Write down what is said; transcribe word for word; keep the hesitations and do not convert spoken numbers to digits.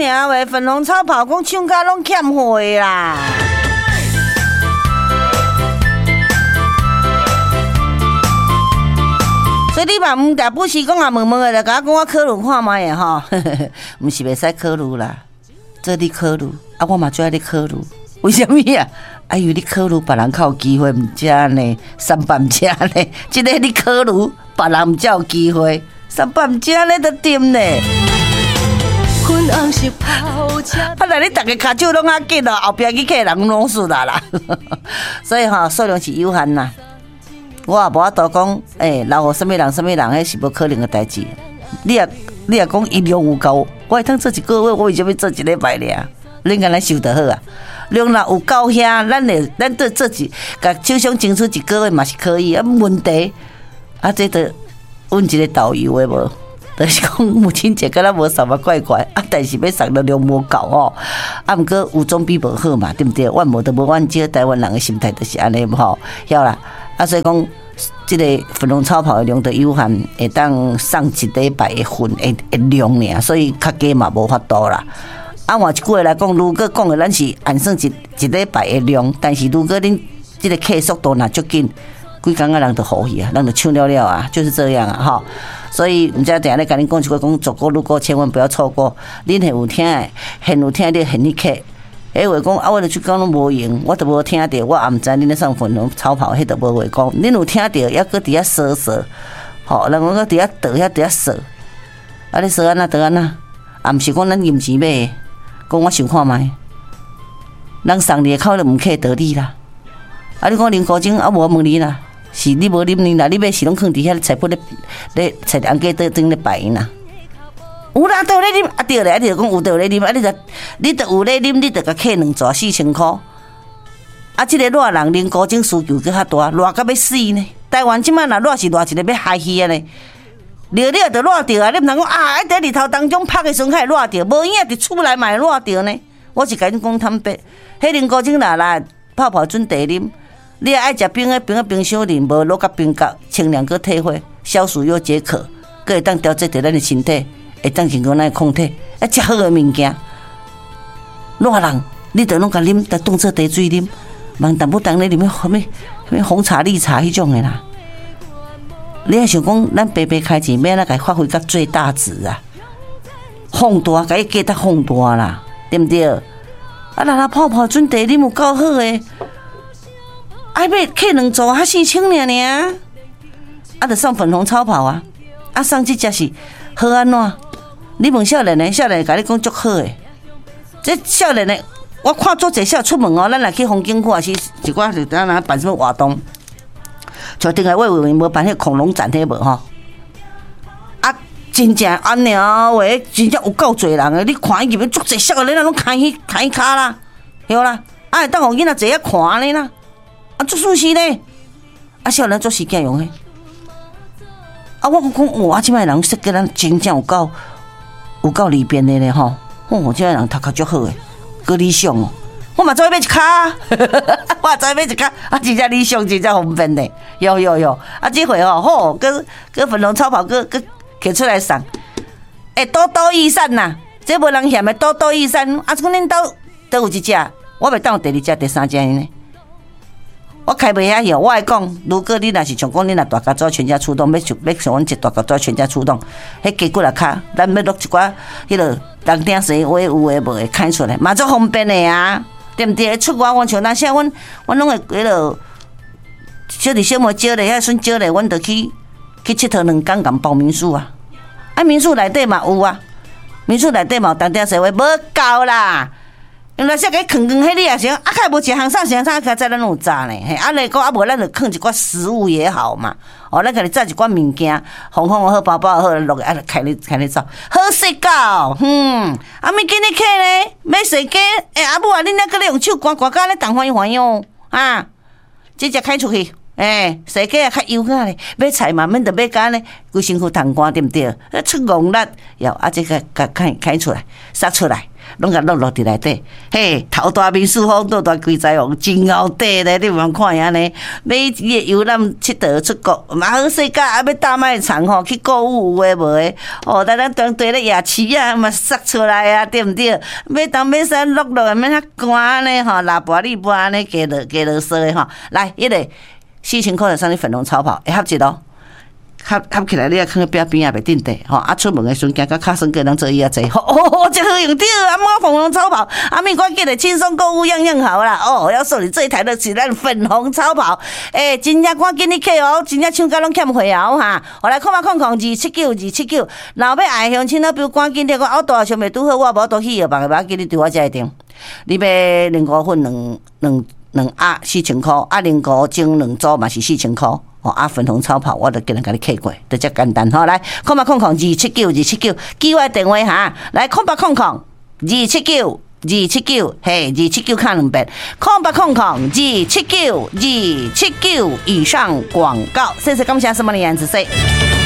尔喂，粉红超跑讲唱歌拢欠货啦。所以你嘛唔但不是讲啊问问的，就甲我讲我考虑看卖的吼，唔是袂使考虑啦，这你考虑，啊我嘛最爱你考虑，为什么啊？哎呦，你考虑别人较有机会，唔食呢，三百唔食呢，即个你考虑别人唔才有机会，三百唔食呢都点呢？本来你大家骹手拢啊紧咯，后壁去客人拢输啦啦，所以吼数量是有限啦。我也无法度讲，诶、欸，留互什么人什么人，迄是无可能的代志。你也你也讲伊量有够，我会通做一个月，我为什么做一礼拜尔？恁敢来想得好啊？量若有够遐，咱会咱对做一，甲手上争取一个月嘛是可以啊。问题啊，这得问一个导游的无？就是讲母亲节敢若无啥物怪怪啊，但是要送的量无够哦。啊，毋过有总比无好嘛，对毋对？阮无得无，阮即台湾人的心态就是安尼吼，晓啦。啊，所以讲，即个粉红超跑的量就有限，会当送一礼拜的份的的量尔，所以较加嘛无法度啦。啊，换一句话来讲，如果讲的咱是按算一一礼拜的量，但是如果恁即个客速度若足紧，几工仔人就好去啊，人就抢了了啊，就是这样啊，吼。所以毋知定咧，甲恁讲一句，讲走过路过千万不要错过。恁现有听的，现有听的，现你客。迄话讲啊，我著去讲拢无用，我都无听着，我也毋知恁咧送粉红超跑，迄都无话讲。恁有听着，还搁伫遐说说，吼，人讲搁伫遐倒遐伫遐说，啊，你说安那倒安那，啊，毋是讲咱用钱买，讲我想看卖，人送你口就毋客倒你啦。啊，你讲啉古井啊，无问你啦。是你无啉啉啦，你买是拢放伫遐菜铺咧咧菜红鸡倒顶咧摆啦。有啦，都有咧啉，啊对咧，啊你就讲有都有咧啉，啊你就你就有咧啉，你就甲客两逝四千箍。啊，即个热人啉古井需求搁较大，热甲要死呢。台湾即摆若热是热一个要害去啊呢。热了就热着啊，你毋通讲啊，喺日头当中晒的时阵较会热着，无影伫厝内嘛会热着呢。我是甲恁讲坦白，迄啉古井啦啦泡泡准茶啉。你也爱食冰的，冰的冰箱里无落甲冰角，清凉个退火，消暑又解渴，佮会当调节着咱的身体，会当成功咱的抗体，啊，食好的物件。热人，你着拢甲啉，着当做茶水啉，茫淡不淡咧啉咩什么什么红茶、绿茶迄种的啦。你也想讲，咱白白开钱，免咱甲发挥到最大值啊，放大，甲伊加得放大啦，对毋对？啊，啦啦泡泡准茶啉有够好诶。爱买客两组还四千尔尔，啊，着送粉红超跑啊，啊，送这只是好安怎？你问少年的，少年甲你讲足好诶。这少年的，我看做者少出门哦，咱来去风景区，还是一寡是咱若办什么活动，像顶下我有无办迄恐龙展迄无吼？啊，真正安尼啊，喂，真正有够侪人诶！你看伊入面足者少年，咱拢开起开骹啦，对啦，啊，会当互囡仔坐遐看咧啦。啊，做顺时呢？啊，少年做时间用诶。啊，我讲哇，即摆人设计咱真正有够有够里边的咧吼。哦，即摆人头壳足好诶，够理想哦。我嘛做买一卡，我也做买一卡，啊，真正理想，真正方便的。有有有，啊，这回吼，吼，跟跟粉红超跑，跟跟摕出来送。诶，多多益善呐，这无人嫌的多多益善。啊，讲恁兜都有一只，我袂当有第二只、第三只呢。我开袂遐晓，我会讲，如果你若是像讲，你若大家做全家出动，要像要像阮一大家做全家出动，迄加几若卡，咱要录一寡迄落人顶生话有诶无诶开出来，嘛足方便诶啊，对毋对？出外阮像那些阮阮拢会迄落小弟小妹招咧，遐阵招咧，阮就去去佚佗两工共报民宿啊，啊民宿内底嘛有啊，民宿内底嘛有人顶生话，无够啦。原来说个放光，迄你也想，啊，较无一项啥啥啥，较早咱拢有炸呢。嘿，啊来讲啊，无咱就放一寡食物也好嘛。哦，咱甲你炸一寡物件，红红好，包包好，落啊开你开你走，好势到，嗯，啊咪今日客咧，买水鸡，诶、欸，阿母啊，恁那个咧用手刮刮甲咧动欢欢哦，啊，直接开出去。诶，水鸡啊较油啊咧，买菜嘛免得买干咧，规身躯通干对毋对？出戆力，要啊这个甲开开出来，杀出来， 拢甲落落伫内底。嘿，头大面四方，肚大规财王，真后底咧，你望看安尼，买一个游览佚佗出国，嘛好势价，啊要大卖场吼去购物有诶无诶，哦，咱咱当地咧夜市啊，嘛杀出来啊，对毋对？买东买西落落，免遐寒安尼吼，拉跋哩跋安尼加落加落说诶吼，来，迄个四千块就送你粉红超跑，会合一咯。合合起来，你啊放喺边边啊，袂顶地吼。啊，出门的时阵，惊甲卡酸个人做伊啊济，哦哦，真好用对，啊，我粉红超跑，啊，咪关键的轻松购物样样好啦。哦，要说你这一台的是咱粉红超跑，诶、欸，真正赶紧你客哦，真正厂家拢欠货啊哈。我来看嘛，看看二七九二七九，若要爱乡亲，那比如赶紧点，我大想袂拄好，我无倒去药房，把给你对我遮一定。你要零五粉两两两鸭四千块，啊，零五精两组嘛是四千块。哦，啊，粉红超跑，我都今日甲你客过，就遮简单吼。来，空八空空二七九二七九，记我电话哈。来，空八空空二七九二七九，嘿，二七九看两遍。空八空空二七九二七九以上广告，谢谢感谢什么的颜值？